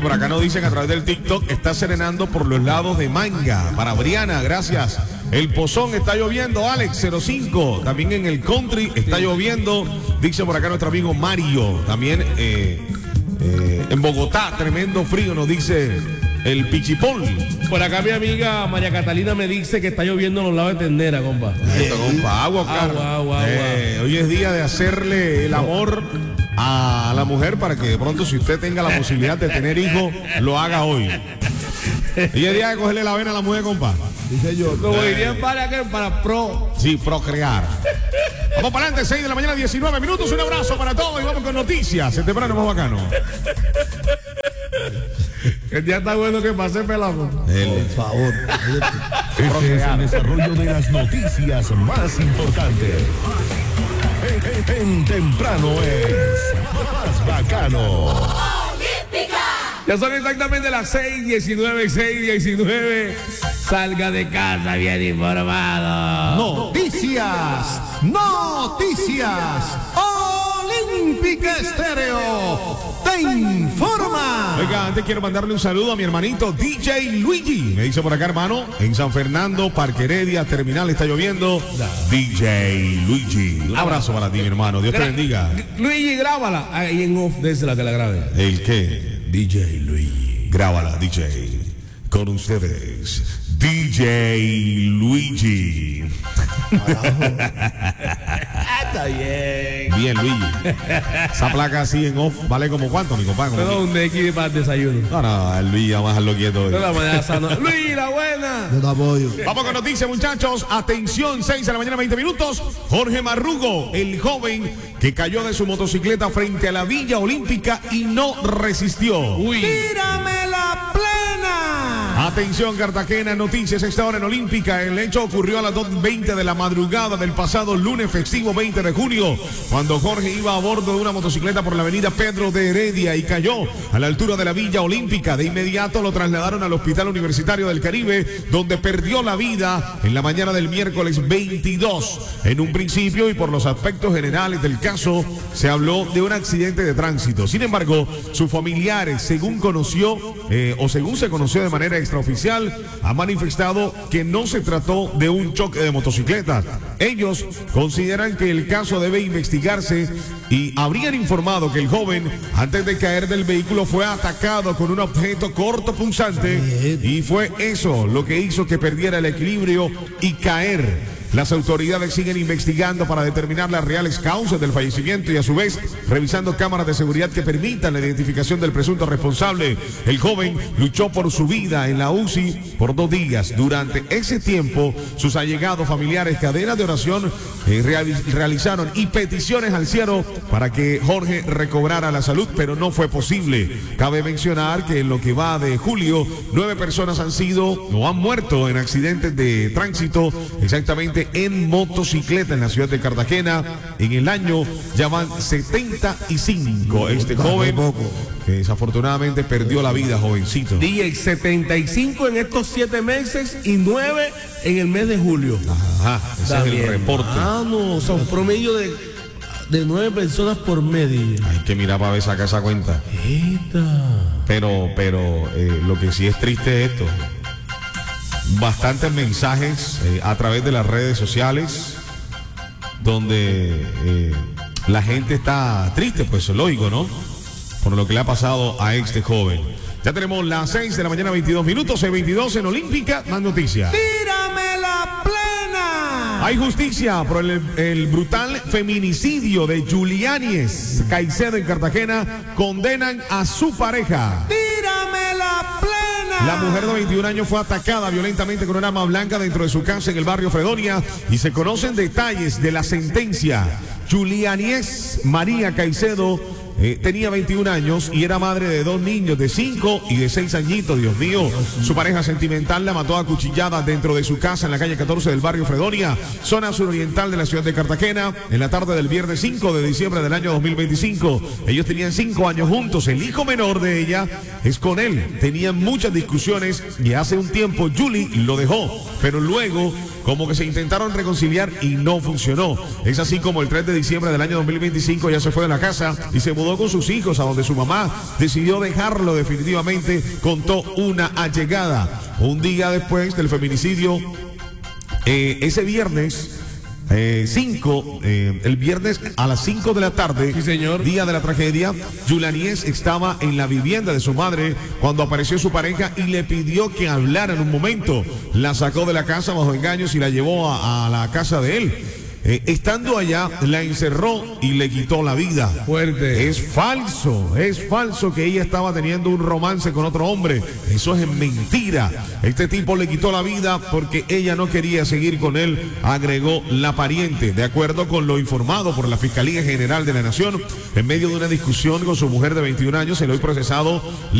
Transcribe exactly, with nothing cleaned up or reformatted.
por acá nos dicen a través del TikTok, está serenando por los lados de Manga. Para Briana, gracias. El Pozón está lloviendo, Alex cero cinco. También en el Country está lloviendo, dice por acá nuestro amigo Mario. También eh, eh, en Bogotá, tremendo frío, nos dice el Pichipol. Por acá mi amiga María Catalina me dice que está lloviendo en los lados de Tendera, compa. Esto, compa, agua, agua, agua, eh, agua. Hoy es día de hacerle el amor a la mujer para que de pronto, si usted tenga la posibilidad de tener hijos, lo haga hoy. Hoy es día de cogerle la vena a la mujer, compa. Dice yo. Como dirían para que para pro. Sí, procrear. Vamos para adelante, seis de la mañana, diecinueve minutos. Un abrazo para todos y vamos con noticias. El temprano más bacano. El día está bueno que pase pelado. Por favor. Este es el desarrollo de las noticias más importantes. En, en, en temprano es más bacano. Ya son exactamente las seis diecinueve, seis diecinueve. Salga de casa bien informado. Noticias, noticias. Olímpica Estéreo te informa. Oiga, antes quiero mandarle un saludo a mi hermanito D J Luigi. Me dice por acá, hermano, en San Fernando, Parque Heredia, Terminal, está lloviendo. D J Luigi. Un abrazo para ti, mi hermano. Dios te bendiga. Luigi, grábala. Ahí en off, desde la que la grabe. ¿El qué? D J Luigi. Grábala, D J. Con ustedes, D J Luigi. Está bien. Bien, Luigi. Esa placa así en off vale como cuánto, mi compadre. Pero un X para el desayuno. No, no, el Luigi, vamos a dejarlo quieto hoy. No, la mañana sana. Luigi, la buena. Yo te apoyo. Vamos con noticias, muchachos. Atención, seis de la mañana, veinte minutos. Jorge Marrugo, el joven que cayó de su motocicleta frente a la Villa Olímpica y no resistió. Uy. Tírame la plena. Atención, Cartagena, noticias a esta hora en Olímpica. El hecho ocurrió a las dos veinte de la madrugada del pasado lunes festivo veinte de junio, cuando Jorge iba a bordo de una motocicleta por la avenida Pedro de Heredia y cayó a la altura de la Villa Olímpica. De inmediato lo trasladaron al Hospital Universitario del Caribe, donde perdió la vida en la mañana del miércoles veintidós. En un principio y por los aspectos generales del caso, se habló de un accidente de tránsito. Sin embargo, sus familiares, según conoció eh, o según se conoció de manera extraoficial, han manifestado que no se trató de un choque de motocicleta. Ellos consideran que el caso debe investigarse y habrían informado que el joven, antes de caer del vehículo, fue atacado con un objeto cortopunzante y fue eso lo que hizo que perdiera el equilibrio y caer. Las autoridades siguen investigando para determinar las reales causas del fallecimiento y a su vez revisando cámaras de seguridad que permitan la identificación del presunto responsable. El joven luchó por su vida en la U C I por dos días. Durante ese tiempo, sus allegados familiares, cadenas de oración eh, real, realizaron y peticiones al cielo para que Jorge recobrara la salud, pero no fue posible. Cabe mencionar que en lo que va de julio, nueve personas han sido o han muerto en accidentes de tránsito, exactamente en motocicleta en la ciudad de Cartagena. En el año ya van setenta y cinco. Este joven que desafortunadamente perdió la vida, jovencito. D J, setenta y cinco en estos siete meses y nueve en el mes de julio. Ajá, ese También, es el reporte. Ah, no, o sea, un promedio de, de nueve personas por medio. Hay que mirar para ver sacar esa cuenta. Esta. Pero, pero eh, lo que sí es triste es esto. Bastantes mensajes eh, a través de las redes sociales donde eh, la gente está triste, pues es lógico, ¿no? Por lo que le ha pasado a este joven. Ya tenemos las seis de la mañana, veintidós minutos, seis veintidós en Olímpica. Más noticias. Tírame la plena. Hay justicia por el, el brutal feminicidio de Juliáñez Caicedo en Cartagena. Condenan a su pareja. Tírame la plena. La mujer de veintiún años fue atacada violentamente con un arma blanca dentro de su casa en el barrio Fredonia y se conocen detalles de la sentencia. Juliáñez María Caicedo eh, tenía veintiún años y era madre de dos niños de cinco y de seis añitos. Dios mío, su pareja sentimental la mató a cuchilladas dentro de su casa en la calle catorce del barrio Fredonia, zona suroriental de la ciudad de Cartagena, en la tarde del viernes cinco de diciembre del año dos mil veinticinco. Ellos tenían cinco años juntos. El hijo menor de ella es con él. Tenían muchas discusiones y hace un tiempo Julie lo dejó, pero luego como que se intentaron reconciliar y no funcionó. Es así como el tres de diciembre del año dos mil veinticinco ya se fue de la casa y se mudó con sus hijos, a donde su mamá decidió dejarlo definitivamente, contó una allegada. Un día después del feminicidio, eh, ese viernes cinco, eh, eh, el viernes a las cinco de la tarde, sí, señor, día de la tragedia, Yulaniés estaba en la vivienda de su madre cuando apareció su pareja y le pidió que hablara en un momento. La sacó de la casa bajo engaños y la llevó a, a la casa de él. Eh, estando allá, la encerró y le quitó la vida. Fuerte. Es falso, es falso que ella estaba teniendo un romance con otro hombre. Eso es mentira. Este tipo le quitó la vida porque ella no quería seguir con él, agregó la pariente. De acuerdo con lo informado por la Fiscalía General de la Nación, en medio de una discusión con su mujer de veintiún años, el hoy procesado